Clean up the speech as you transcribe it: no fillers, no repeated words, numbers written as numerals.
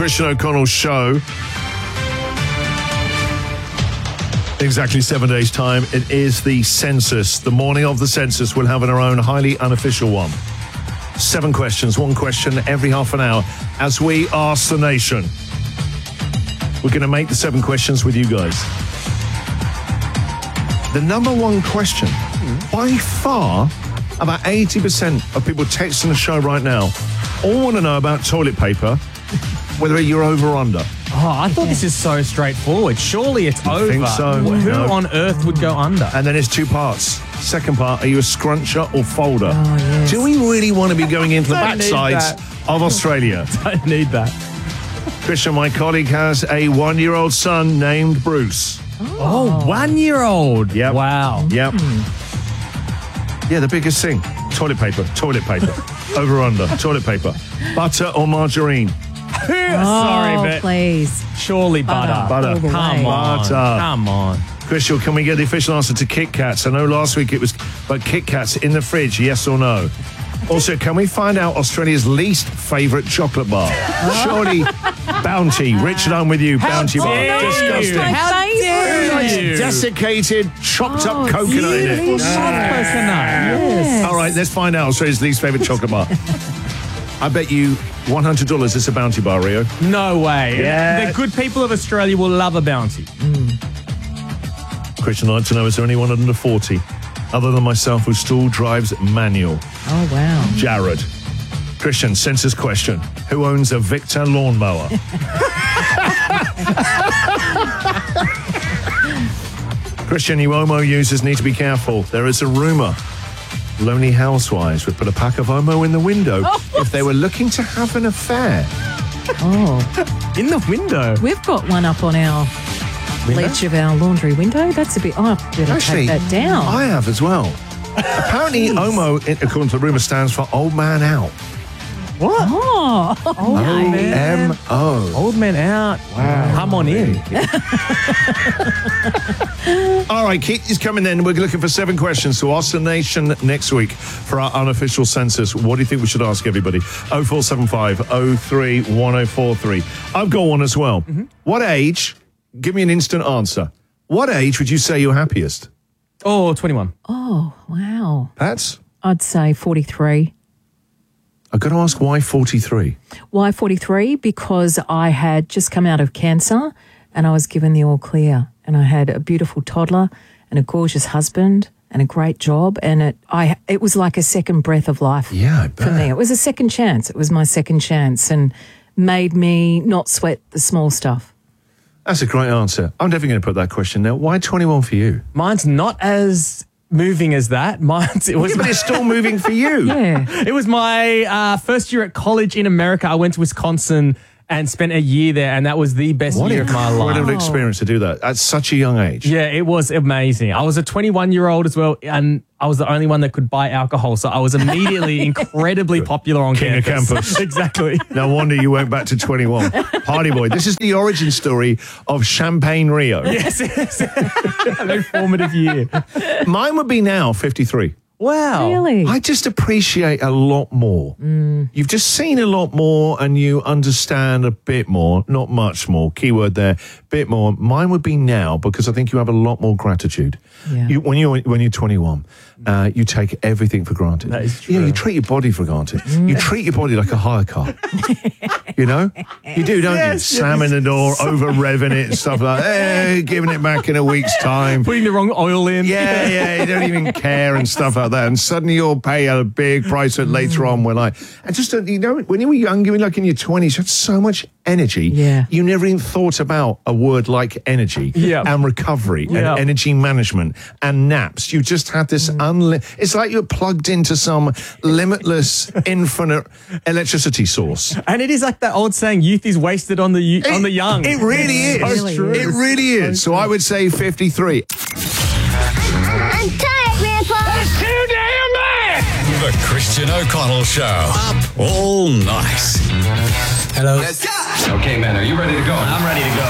Christian O'Connell Show. In exactly 7 days' time, it is the census. The morning of the census, we'll have our own highly unofficial one. 7 questions, 1 question every half an hour as we ask the nation. We're going to make the 7 questions with you guys. The number 1 question, by far, about 80% of people texting the show right now all want to know about toilet paper, whether you're over or under. Oh, I thought this is so straightforward. Surely it's over. Think so? Who No. on earth would go under? And then it's 2 parts. Second part, are you a scruncher or folder? Oh, yes. Do we really want to be going into the Don't need backsides of Australia? I need that. Christian, my colleague, has a 1-year-old son named Bruce. Oh, 1-year-old. Yep. Wow. Yep. Yeah, the biggest thing. Toilet paper. Over or under. Toilet paper. Butter or margarine? Sorry, but please. surely butter. Butter. All the Come way. on. Butter. Come on. Christian, can we get the official answer to Kit Kats? I know last week it was, but Kit Kats in the fridge, yes or no? Also, can we find out Australia's least favourite chocolate bar? Surely Bounty. Richard, I'm with you. Bounty bar. dare Disgusting. you. My favourite. you. Desiccated, chopped up coconut in it. beautiful. Yes. All right, let's find out Australia's least favourite chocolate bar. I bet you $100 it's a Bounty bar, Rio. No way. Yeah. The good people of Australia will love a bounty. Christian, I'd like to know, is there anyone under 40 other than myself who still drives manual? Oh, wow. Jared. Christian, census question. Who owns a Victor lawnmower? Christian, you Omo users need to be careful. There is a rumour. Lonely housewives would put a pack of Omo in the window if they were looking to have an affair. Oh, In the window. we've got one up on our ledge of our laundry window. That's a bit... Oh, I better Actually, take that down. I have as well. Apparently, Omo, according to the rumour, stands for Old Man Out. What? Oh, O-M-O. Old man out. Wow. Come on in. All right, Keith is coming in. We're looking for 7 questions to ask the nation next week for our unofficial census. What do you think we should ask everybody? 0475 03 1043. I've got one as well. What age, give me an instant answer. What age would you say you're happiest? Oh, 21. oh, wow. Pats? I'd say 43. I've got to ask why 43? Why 43? Because I had just come out of cancer and I was given the all clear. And I had a beautiful toddler and a gorgeous husband and a great job. And it was like a second breath of life Yeah, I for me. It was a second chance. It was my second chance and made me not sweat the small stuff. That's a great answer. I'm definitely going to put that question now. Why 21 for you? Mine's not as moving as that. It was Yeah, but it's still moving for you. Yeah. It was my first year at college in America. I went to Wisconsin and spent a year there, and that was the best What year an of my life. incredible experience to do that at such a young age. Yeah, it was amazing. I was a 21-year-old as well, and I was the only one that could buy alcohol, so I was immediately incredibly popular on King of campus. campus. Exactly. No wonder you went back to 21. Party boy. This is the origin story of Champagne Rio. Yes. A very formative year. Mine would be now 53. Wow. Really? I just appreciate a lot more. You've just seen a lot more and you understand a bit more, not much more, keyword there, bit more. Mine would be now because I think you have a lot more gratitude. Yeah. When you're 21, you take everything for granted. That is true. Yeah, you treat your body for granted. You treat your body like a hire car. You know? You do, don't you? Slamming the door, over-revving it and stuff like that. Hey, giving it back in a week's time. Putting the wrong oil in. Yeah, you don't even care and stuff like that. And suddenly you'll pay a big price for it later on. When just you know, when you were young, you were like in your 20s, you had so much energy. Yeah. You never even thought about a word like energy and recovery and energy management and naps. You just had this it's like you're plugged into some limitless, infinite electricity source. And it is like that old saying, youth is wasted on the young. It really is. Really true. It really is. So I would say 53. I'm tired, Grandpa. That's too damn bad. The Christian O'Connell Show. Up all night. Hello. Okay, man, are you ready to go? I'm ready to go.